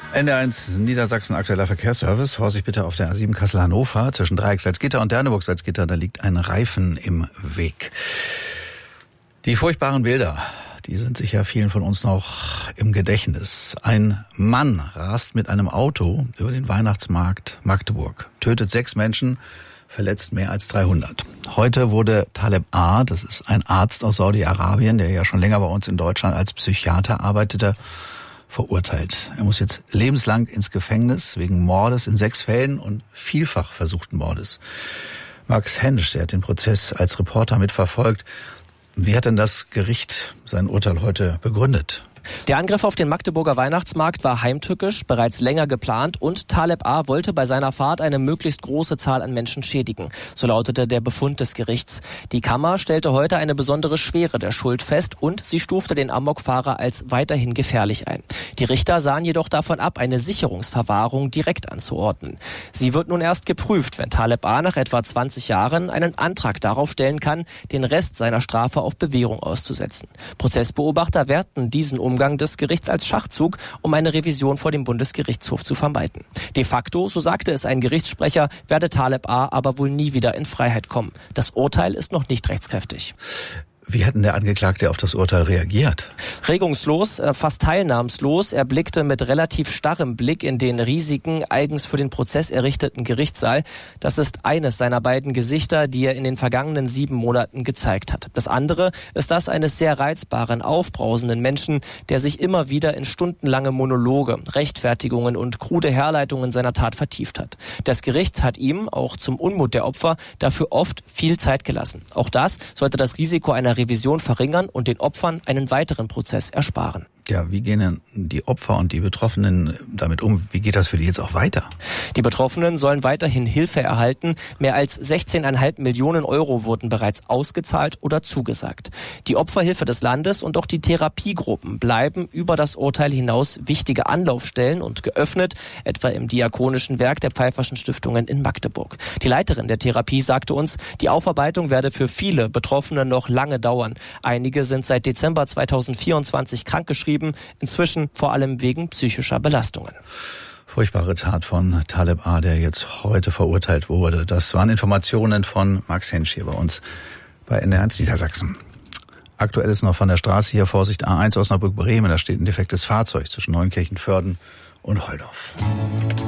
NDR1 Niedersachsen aktueller Verkehrsservice. Vorsicht bitte auf der A7 Kassel-Hannover zwischen Dreieck-Salzgitter und Derneburg-Salzgitter. Da liegt ein Reifen im Weg. Die furchtbaren Bilder, die sind sicher vielen von uns noch im Gedächtnis. Ein Mann rast mit einem Auto über den Weihnachtsmarkt Magdeburg, tötet 6 Menschen, verletzt mehr als 300. Heute wurde Taleb A., das ist ein Arzt aus Saudi-Arabien, der ja schon länger bei uns in Deutschland als Psychiater arbeitete, verurteilt. Er muss jetzt lebenslang ins Gefängnis wegen Mordes in 6 Fällen und vielfach versuchten Mordes. Max Hensch, der hat den Prozess als Reporter mitverfolgt. Wie hat denn das Gericht sein Urteil heute begründet? Der Angriff auf den Magdeburger Weihnachtsmarkt war heimtückisch, bereits länger geplant und Taleb A. wollte bei seiner Fahrt eine möglichst große Zahl an Menschen schädigen. So lautete der Befund des Gerichts. Die Kammer stellte heute eine besondere Schwere der Schuld fest und sie stufte den Amokfahrer als weiterhin gefährlich ein. Die Richter sahen jedoch davon ab, eine Sicherungsverwahrung direkt anzuordnen. Sie wird nun erst geprüft, wenn Taleb A. nach etwa 20 Jahren einen Antrag darauf stellen kann, den Rest seiner Strafe auf Bewährung auszusetzen. Prozessbeobachter werten diesen Umgang des Gerichts als Schachzug, um eine Revision vor dem Bundesgerichtshof zu vermeiden. De facto, so sagte es ein Gerichtssprecher, werde Taleb A. aber wohl nie wieder in Freiheit kommen. Das Urteil ist noch nicht rechtskräftig. Wie hat denn der Angeklagte auf das Urteil reagiert? Regungslos, fast teilnahmslos. Er blickte mit relativ starrem Blick in den riesigen, eigens für den Prozess errichteten Gerichtssaal. Das ist eines seiner beiden Gesichter, die er in den vergangenen 7 Monaten gezeigt hat. Das andere ist das eines sehr reizbaren, aufbrausenden Menschen, der sich immer wieder in stundenlange Monologe, Rechtfertigungen und krude Herleitungen seiner Tat vertieft hat. Das Gericht hat ihm, auch zum Unmut der Opfer, dafür oft viel Zeit gelassen. Auch das sollte das Risiko einer Revision verringern und den Opfern einen weiteren Prozess ersparen. Ja, wie gehen denn die Opfer und die Betroffenen damit um? Wie geht das für die jetzt auch weiter? Die Betroffenen sollen weiterhin Hilfe erhalten. Mehr als 16,5 Millionen Euro wurden bereits ausgezahlt oder zugesagt. Die Opferhilfe des Landes und auch die Therapiegruppen bleiben über das Urteil hinaus wichtige Anlaufstellen und geöffnet, etwa im diakonischen Werk der Pfeifferschen Stiftungen in Magdeburg. Die Leiterin der Therapie sagte uns, die Aufarbeitung werde für viele Betroffene noch lange dauern. Einige sind seit Dezember 2024 krankgeschrieben, inzwischen vor allem wegen psychischer Belastungen. Furchtbare Tat von Taleb A., der jetzt heute verurteilt wurde. Das waren Informationen von Max Hensch hier bei uns bei NDR1 Niedersachsen. Aktuell ist noch von der Straße hier Vorsicht A1 Osnabrück-Bremen. Da steht ein defektes Fahrzeug zwischen Neunkirchen-Vörden und Holdorf.